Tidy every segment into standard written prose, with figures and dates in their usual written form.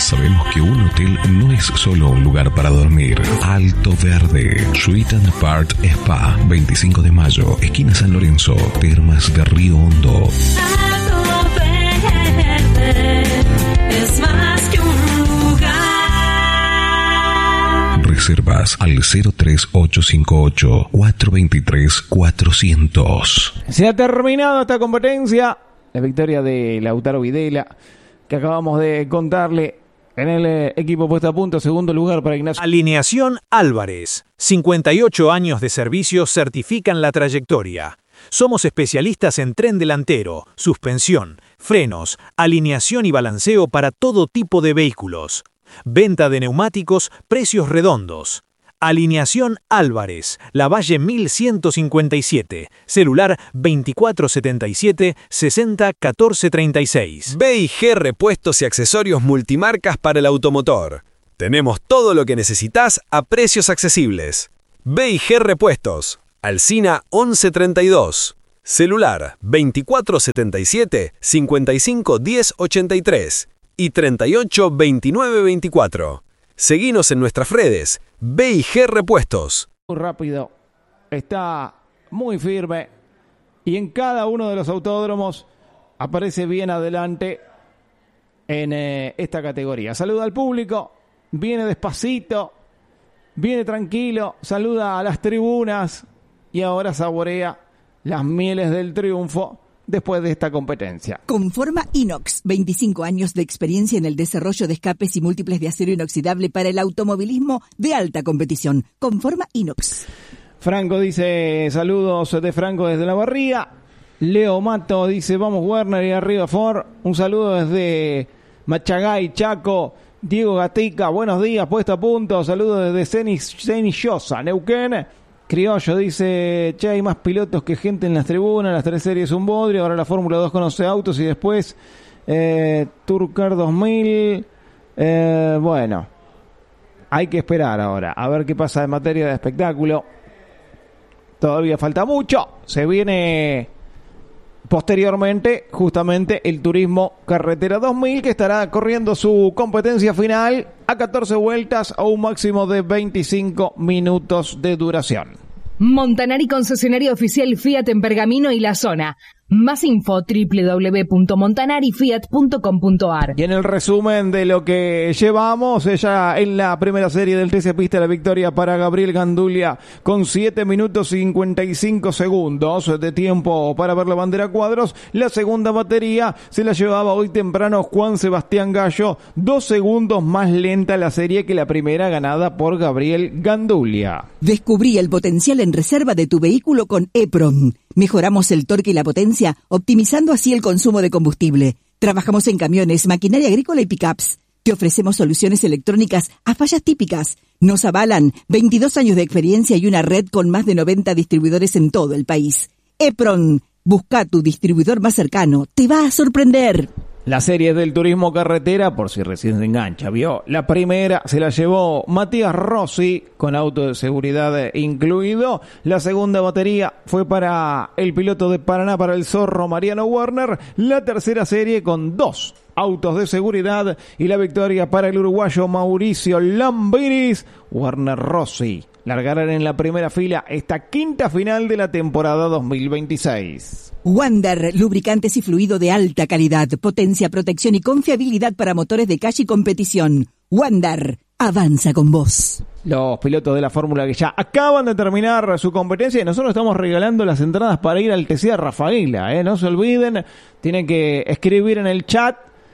Sabemos que un hotel no es solo un lugar para dormir. Alto Verde, Suite and Apart Spa, 25 de mayo, esquina San Lorenzo, Termas de Río Hondo. Alto Verde es más que un lugar. Reservas al 03858-423-400. Se ha terminado esta competencia. La victoria de Lautaro Videla, que acabamos de contarle en el equipo puesto a punto. Segundo lugar para Ignacio. Alineación Álvarez. 58 años de servicio certifican la trayectoria. Somos especialistas en tren delantero, suspensión, frenos, alineación y balanceo para todo tipo de vehículos. Venta de neumáticos, precios redondos. Alineación Álvarez, Lavalle 1157, celular 2477-601436. B&G Repuestos y Accesorios Multimarcas para el automotor. Tenemos todo lo que necesitas a precios accesibles. B&G Repuestos, Alsina 1132, celular 2477-551083 y 382924. Seguinos en nuestras redes, B&G Repuestos. Muy rápido, está muy firme y en cada uno de los autódromos aparece bien adelante en esta categoría. Saluda al público, viene despacito, viene tranquilo, saluda a las tribunas y ahora saborea las mieles del triunfo después de esta competencia. Conforma Inox, 25 años de experiencia en el desarrollo de escapes y múltiples de acero inoxidable para el automovilismo de alta competición. Conforma Inox. Franco dice, saludos de Franco desde La Barría. Leo Mato dice, vamos Werner y arriba Ford. Un saludo desde Machagay, Chaco. Diego Gatica, buenos días, puesto a punto. Saludos desde Cenillosa, Neuquén. Criollo dice, che, hay más pilotos que gente en las tribunas, las 3 series un bodrio, ahora la Fórmula 2 conoce autos y después Tourcar 2000. Bueno, hay que esperar ahora, a ver qué pasa en materia de espectáculo. Todavía falta mucho, se viene posteriormente justamente el Turismo Carretera 2000, que estará corriendo su competencia final a 14 vueltas a un máximo de 25 minutos de duración. Montanari, concesionario oficial Fiat en Pergamino y la zona. Más info www.montanarifiat.com.ar. Y en el resumen de lo que llevamos, ella en la primera serie del TC Pista, la victoria para Gabriel Gandulia con 7 minutos 55 segundos de tiempo para ver la bandera cuadros. La segunda batería se la llevaba hoy temprano Juan Sebastián Gallo, 2 segundos más lenta la serie que la primera, ganada por Gabriel Gandulia. Descubrí el potencial en reserva de tu vehículo con EPRON. Mejoramos el torque y la potencia, optimizando así el consumo de combustible. Trabajamos en camiones, maquinaria agrícola y pickups. Te ofrecemos soluciones electrónicas a fallas típicas. Nos avalan 22 años de experiencia y una red con más de 90 distribuidores en todo el país. EPRON, busca tu distribuidor más cercano. Te va a sorprender. La serie del Turismo Carretera, por si recién se engancha, vio. La primera se la llevó Matías Rossi, con auto de seguridad incluido. La segunda batería fue para el piloto de Paraná, para el Zorro, Mariano Werner. La tercera serie con 2 autos de seguridad y la victoria para el uruguayo Mauricio Lambiris. Werner Rossi largarán en la primera fila esta quinta final de la temporada 2026. Wander, lubricantes y fluido de alta calidad, potencia, protección y confiabilidad para motores de calle y competición. Wander, avanza con vos. Los pilotos de la Fórmula que ya acaban de terminar su competencia y nosotros estamos regalando las entradas para ir al TC Rafaela, no se olviden, tienen que escribir en el chat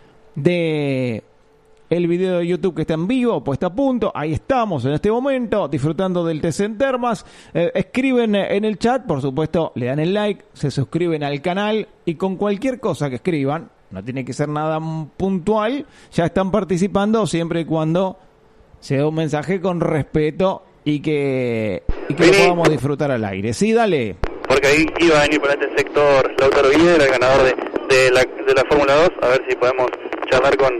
de el video de YouTube que está en vivo, puesta a punto. Ahí estamos en este momento, disfrutando del TC en Termas. Escriben en el chat, por supuesto, le dan el like, se suscriben al canal y con cualquier cosa que escriban, no tiene que ser nada puntual, ya están participando siempre y cuando sea un mensaje con respeto y que lo podamos disfrutar al aire. Sí, dale. Porque ahí iba a venir por este sector Lautaro Videla, el ganador de la Fórmula 2, a ver si podemos charlar con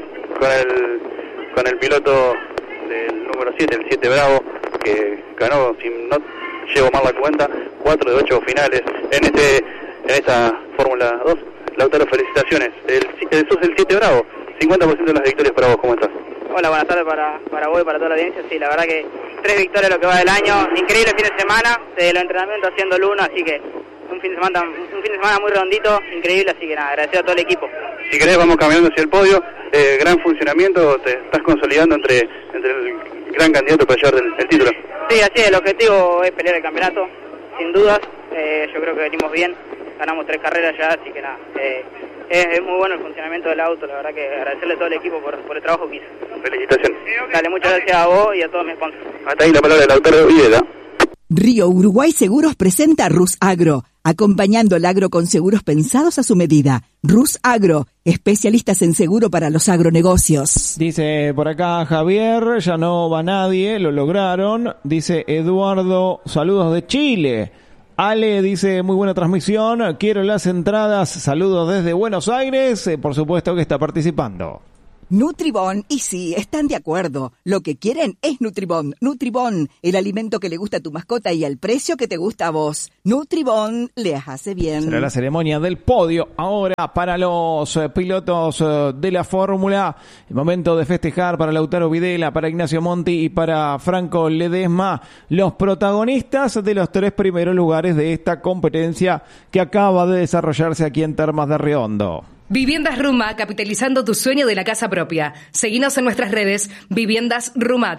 el piloto del número 7, el 7 Bravo, que ganó, si no llevo mal la cuenta, 4 de 8 finales en esta Fórmula 2. Lautaro, felicitaciones. Sos el 7 Bravo, 50% de las victorias para vos, ¿cómo estás? Hola, buenas tardes para vos y para toda la audiencia. Sí, la verdad que 3 victorias lo que va del año, increíble fin de semana, de los entrenamientos haciendo el 1, así que un fin de semana muy redondito, increíble, así que nada, agradecer a todo el equipo. Si querés vamos caminando hacia el podio, gran funcionamiento, te estás consolidando entre el gran candidato para llevar el título. Sí, así es, el objetivo es pelear el campeonato, sin dudas, yo creo que venimos bien, ganamos 3 carreras ya, así que nada, es muy bueno el funcionamiento del auto, la verdad que agradecerle a todo el equipo por el trabajo que hizo. Felicitaciones. Dale, muchas gracias a vos y a todos mis sponsors. Hasta ahí la palabra del autor de Oviedo. Río Uruguay Seguros presenta Rus Agro, acompañando el agro con seguros pensados a su medida. Rus Agro, especialistas en seguro para los agronegocios. Dice por acá Javier, ya no va nadie, lo lograron. Dice Eduardo, saludos de Chile. Ale dice, muy buena transmisión, quiero las entradas, saludos desde Buenos Aires, por supuesto que está participando. Nutribón, y sí, están de acuerdo. Lo que quieren es Nutribón. Nutribón, el alimento que le gusta a tu mascota y al precio que te gusta a vos. Nutribón les hace bien. Será la ceremonia del podio ahora para los pilotos de la Fórmula. El momento de festejar para Lautaro Videla, para Ignacio Monti y para Franco Ledesma, los protagonistas de los 3 primeros lugares de esta competencia que acaba de desarrollarse aquí en Termas de Riondo. Viviendas Ruma, capitalizando tu sueño de la casa propia. Seguinos en nuestras redes, Viviendas Ruma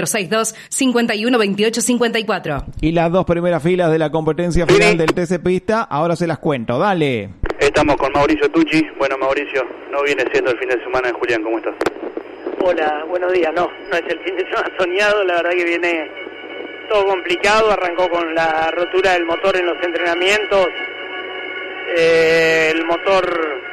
3462-512854. Y las 2 primeras filas de la competencia final del TC Pista, ahora se las cuento, dale. Estamos con Mauricio Tucci. Bueno, Mauricio, no viene siendo el fin de semana de Julián, ¿cómo estás? Hola, buenos días, no es el fin de semana soñado, la verdad que viene todo complicado, arrancó con la rotura del motor en los entrenamientos, el motor...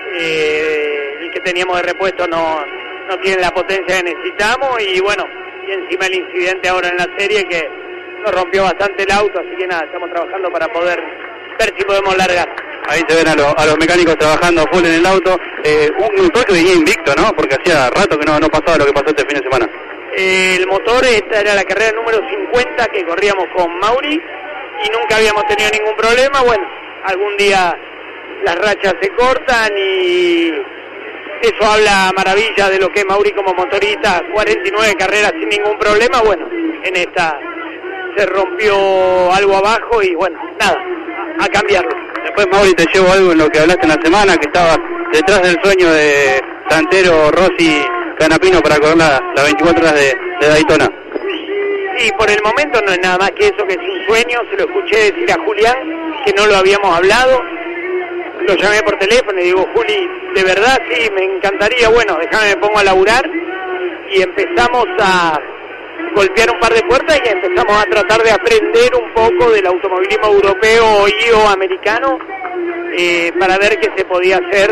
el que teníamos de repuesto no tiene la potencia que necesitamos y bueno, y encima el incidente ahora en la serie que nos rompió bastante el auto, así que nada, estamos trabajando para poder ver si podemos largar. Ahí se ven a los mecánicos trabajando full en el auto, un motor que venía invicto, ¿no? Porque hacía rato que no pasaba lo que pasó este fin de semana. El motor, esta era la carrera número 50 que corríamos con Mauri y nunca habíamos tenido ningún problema, bueno, algún día las rachas se cortan y eso habla maravilla de lo que es Mauri como motorista, 49 carreras sin ningún problema, bueno, en esta se rompió algo abajo y bueno, nada, a cambiarlo. Después Mauri te llevo algo en lo que hablaste en la semana, que estaba detrás del sueño de Santero, Rossi, Canapino para correr la 24 horas de Daytona. Sí, por el momento no es nada más que eso, que es un sueño, se lo escuché decir a Julián, que no lo habíamos hablado. Lo llamé por teléfono y digo, Juli, de verdad sí, me encantaría, bueno, déjame, me pongo a laburar y empezamos a golpear un par de puertas y empezamos a tratar de aprender un poco del automovilismo europeo y o americano para ver qué se podía hacer.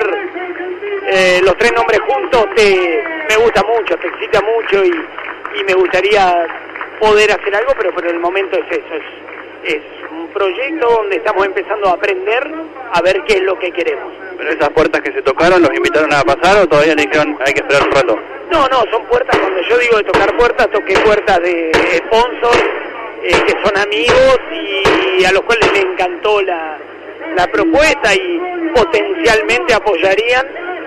Los 3 nombres juntos me gusta mucho, te excita mucho y me gustaría poder hacer algo, pero por el momento es eso, es un proyecto donde estamos empezando a aprender a ver qué es lo que queremos. ¿Pero esas puertas que se tocaron, los invitaron a pasar o todavía le dijeron hay que esperar un rato? No, son puertas, cuando yo digo de tocar puertas, toqué puertas de sponsors que son amigos y a los cuales les encantó la propuesta y potencialmente apoyarían,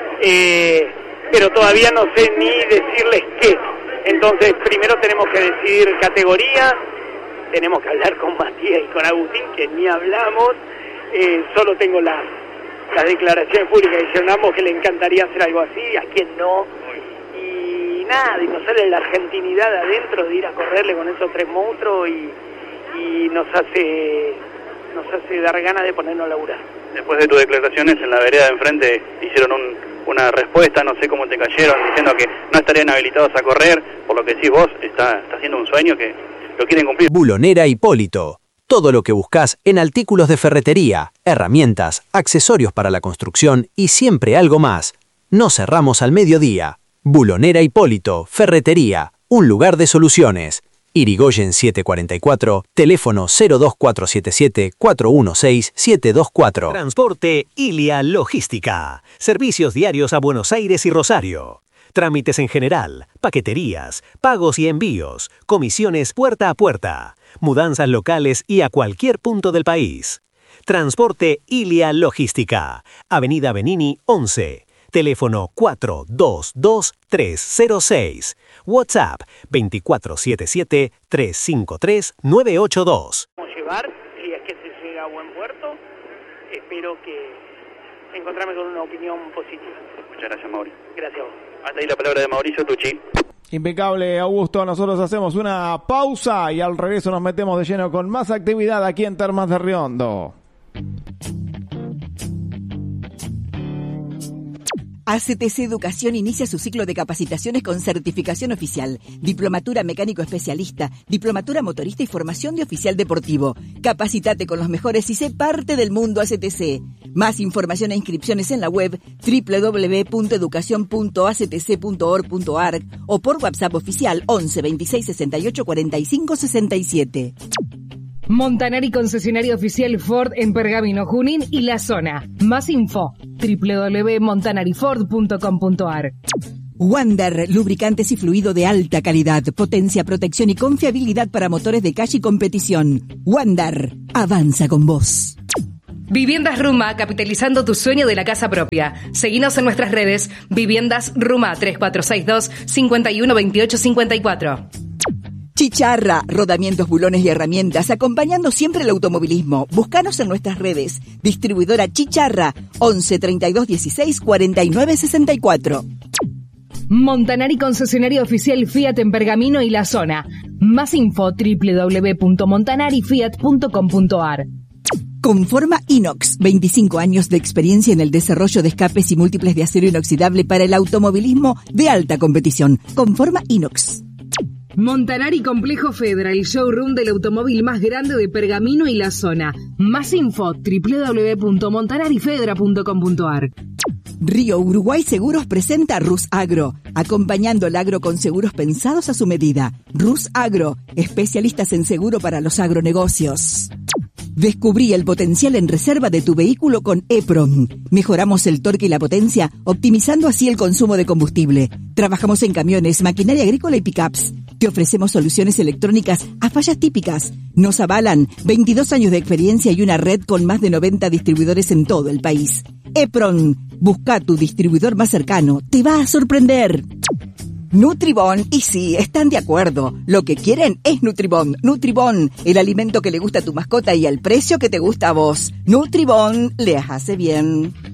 pero todavía no sé ni decirles qué. Entonces primero tenemos que decidir categoría. Tenemos que hablar con Matías y con Agustín, que ni hablamos, solo tengo las declaraciones públicas que dijeron ambos que le encantaría hacer algo así, a quien no, y nada, y nos sale la argentinidad adentro de ir a correrle con esos 3 monstruos y nos hace dar ganas de ponernos a laburar. Después de tus declaraciones en la vereda de enfrente hicieron una respuesta, no sé cómo te cayeron, diciendo que no estarían habilitados a correr, por lo que decís vos, está siendo un sueño que lo quieren cumplir. Bulonera Hipólito. Todo lo que buscas en artículos de ferretería, herramientas, accesorios para la construcción y siempre algo más. No cerramos al mediodía. Bulonera Hipólito, Ferretería, un lugar de soluciones. Irigoyen 744, teléfono 02477-416-724. Transporte Ilia Logística. Servicios diarios a Buenos Aires y Rosario. Trámites en general, paqueterías, pagos y envíos, comisiones puerta a puerta, mudanzas locales y a cualquier punto del país. Transporte Ilia Logística. Avenida Benini 11. Teléfono 422-306. WhatsApp 2477-353-982. Llevar, si es que se llega a buen puerto, espero que encontrarme con una opinión positiva. Muchas gracias, Mauri. Gracias a vos. Hasta ahí la palabra de Mauricio Tucci. Impecable, Augusto. Nosotros hacemos una pausa y al regreso nos metemos de lleno con más actividad aquí en Termas de Río Hondo. ACTC Educación inicia su ciclo de capacitaciones con certificación oficial, diplomatura mecánico especialista, diplomatura motorista y formación de oficial deportivo. Capacítate con los mejores y sé parte del mundo ACTC. Más información e inscripciones en la web www.educacion.actc.org.ar o por WhatsApp oficial 11 26 68 45 67. Montanari, concesionario oficial Ford en Pergamino, Junín y la zona. Más info, www.montanariford.com.ar. Wander, lubricantes y fluido de alta calidad, potencia, protección y confiabilidad para motores de calle y competición. Wander, avanza con vos. Viviendas Ruma, capitalizando tu sueño de la casa propia. Seguinos en nuestras redes, Viviendas Ruma 3462 512854. Chicharra, rodamientos, bulones y herramientas, acompañando siempre el automovilismo. Búscanos en nuestras redes. Distribuidora Chicharra, 11 32 16 49 64. Montanari, concesionario oficial Fiat en Pergamino y la zona. Más info, www.montanarifiat.com.ar. Conforma Inox, 25 años de experiencia en el desarrollo de escapes y múltiples de acero inoxidable para el automovilismo de alta competición. Conforma Inox. Montanari, Complejo Fedra, el showroom del automóvil más grande de Pergamino y la zona. Más info, www.montanarifedra.com.ar. Río Uruguay Seguros presenta Rus Agro, acompañando el agro con seguros pensados a su medida. Rus Agro, especialistas en seguro para los agronegocios. Descubrí el potencial en reserva de tu vehículo con EPROM. Mejoramos el torque y la potencia, optimizando así el consumo de combustible. Trabajamos en camiones, maquinaria agrícola y pickups. Te ofrecemos soluciones electrónicas a fallas típicas. Nos avalan 22 años de experiencia y una red con más de 90 distribuidores en todo el país. EPROM, busca tu distribuidor más cercano. Te va a sorprender. Nutribón, y sí, están de acuerdo. Lo que quieren es Nutribón. Nutribón, el alimento que le gusta a tu mascota y al precio que te gusta a vos. Nutribón, les hace bien.